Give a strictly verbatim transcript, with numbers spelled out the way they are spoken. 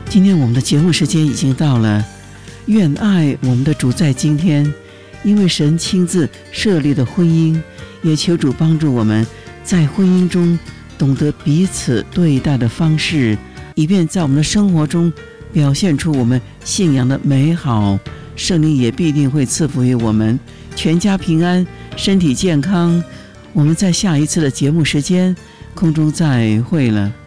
今天我们的节目时间已经到了，愿爱我们的主在今天，因为神亲自设立的婚姻，也求主帮助我们在婚姻中懂得彼此对待的方式，以便在我们的生活中表现出我们信仰的美好。圣灵也必定会赐福于我们，全家平安，身体健康。我们在下一次的节目时间空中再会了。